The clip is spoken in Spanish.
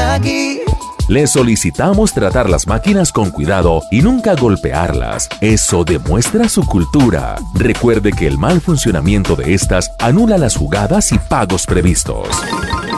aquí. Le solicitamos tratar las máquinas con cuidado y nunca golpearlas. Eso demuestra su cultura. Recuerde que el mal funcionamiento de estas anula las jugadas y pagos previstos.